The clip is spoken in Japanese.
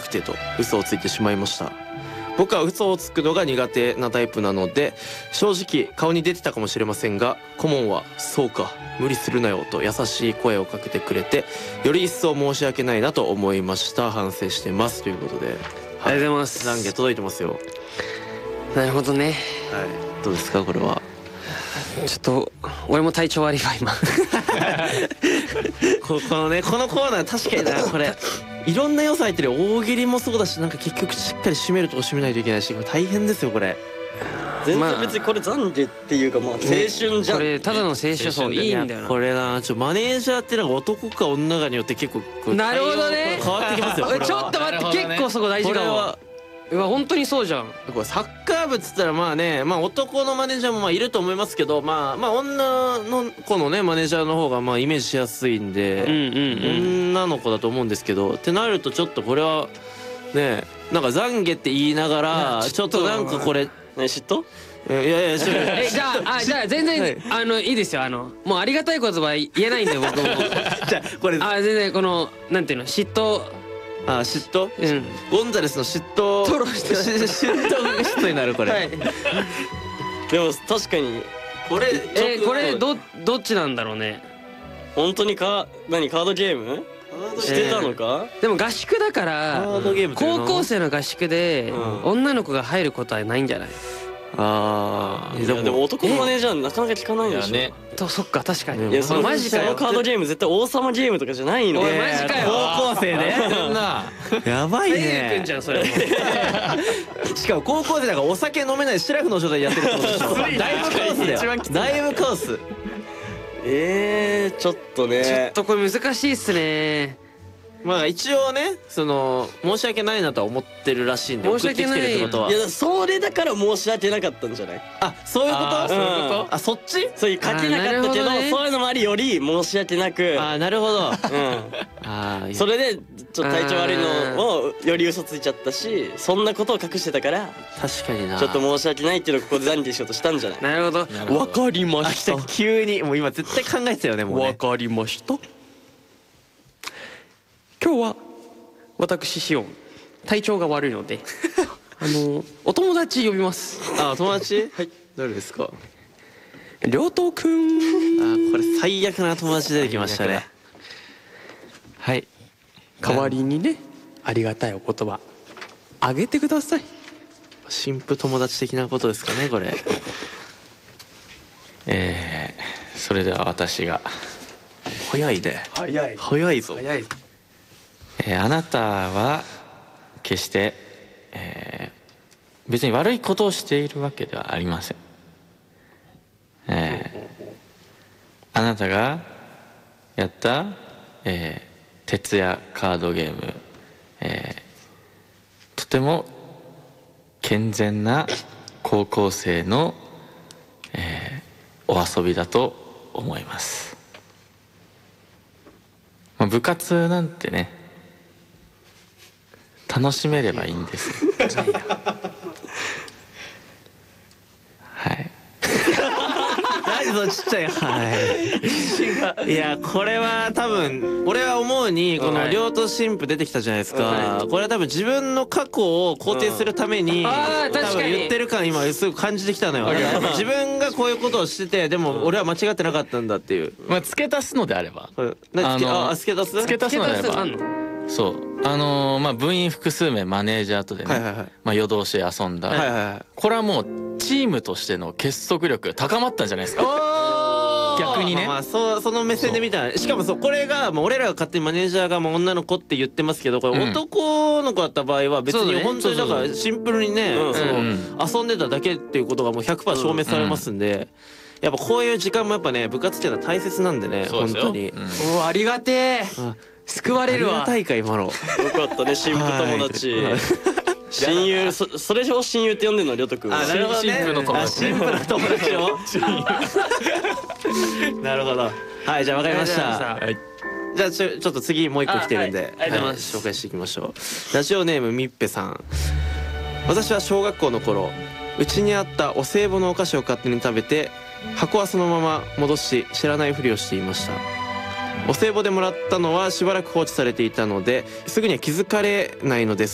くてと嘘をついてしまいました。僕は嘘をつくのが苦手なタイプなので、正直顔に出てたかもしれませんが、顧問はそうか無理するなよと優しい声をかけてくれて、より一層申し訳ないなと思いました。反省してますということで、 ありがとうございます。 懺悔届いてますよ。 なるほどね。 はい、どうですかこれは。 ちょっと俺も体調悪いわ今。 このね、このコーナー確かにな、これいろんな要素入ってる。大喜利もそうだし、なんか結局しっかり締めるとこ締めないといけないし、これ大変ですよこれ。 全然別にこれ懺悔っていうか、まあ青春じゃん。 これただの青春、そういいんだよな。 これな、マネージャーってなんか男か女かによって結構なるほどね、 変わってきますよ。 ちょっと待って、結構そこ大事かも。 これはうわ本当にそうじゃん。 これサッカー部っつったらまあね、まあ男のマネージャーもまあいると思いますけど、まあ女の子のねマネージャーの方がまあイメージしやすいんで、女の子だと思うんですけど、ってなるとちょっとこれはね、なんか懺悔って言いながらちょっとなんかこれ嫉妬？ いやいや、 じゃあ全然いいですよ。もうありがたい言葉言えないんで僕も。 じゃあこれ全然このなんていうの、嫉妬。 嫉妬？ゴンザレスの嫉妬嫉妬になるこれ。 でも確かにこれどっちなんだろうね。 本当にカードゲームしてたのか。 でも合宿だから高校生の合宿で女の子が入ることはないんじゃない？ でも男のマネージャーなかなか聞かないでしょね。 そっか、確かに。 いや、そのカードゲーム絶対王様ゲームとかじゃないの。 マジかよ。 高校生でやばいね。 じゃんそれ。 しかも高校生だからお酒飲めないシラフの状態でやってるってことでしょ。だいぶカオスだよ。だいぶカオス。 ちょっとね。 ちょっとこれ難しいっすね。 まあ一応ね、申し訳ないなとは思ってるらしいんで、 申し訳ない。 送ってきてるってことは。 いや、それだから申し訳なかったんじゃない？ そういうこと？そっち？ そういう書けなかったけど、そういうのもありより申し訳なく。 なるほど。 それでちょっと体調悪いのをより嘘ついちゃったし、そんなことを隠してたから、 確かにな。 ちょっと申し訳ないっていうのをここで懺悔しようとしたんじゃない？ なるほど。わかりました。 急にもう今絶対考えてたよね、もうね。 わかりました。今日は私シオン体調が悪いのでお友達呼びます。 友達？はい。誰ですか？ 亮斗くん。 これ最悪な友達出てきましたね。 はい。代わりにね、ありがたいお言葉あげてください。 新婦友達的なことですかねこれ。 それでは私が。 早いね。早いぞ。 あなたは決して、別に悪いことをしているわけではありません。あなたがやった、徹夜カードゲーム、とても健全な高校生の、お遊びだと思います。部活なんてね、楽しめればいいんです。はい。 何そのちっちゃいいや、これは多分俺は思うに、この亮と新婦出てきたじゃないですか。これは多分自分の過去を肯定するために多分言ってる感今すぐ感じてきたのよ。自分がこういうことをしてて、でも俺は間違ってなかったんだっていう。 付け足すのであれば、 付け足す？ 付け足すのであれば、そう、部員複数名マネージャーとでね、夜通し遊んだ。これはもうチームとしての結束力高まったんじゃないですか。逆にね。 その目線で見たら、しかもこれが俺らが勝手にマネージャーが女の子って言ってますけど、これ男の子だった場合は別に本当にだからシンプルにね、遊んでただけっていうことがもう 100% 証明されますんで。やっぱこういう時間もやっぱね、部活っていうのは大切なんでね、本当に。 ありがてえ。救われるわ。 ありがたいか今の。 よかったね、新婦友達。親友、それを親友って呼んでるの、亮斗くんは。 なるほどね。新婦の友達。新婦の友達を。なるほど。はい、じゃあ分かりました。じゃあちょっと次もう一個来てるんで紹介していきましょう。ラジオネームみっぺさん。私は小学校の頃、うちにあったお歳暮のお菓子を勝手に食べて、箱はそのまま戻し知らないふりをしていました。お歳暮でもらったのはしばらく放置されていたので、すぐには気づかれないのです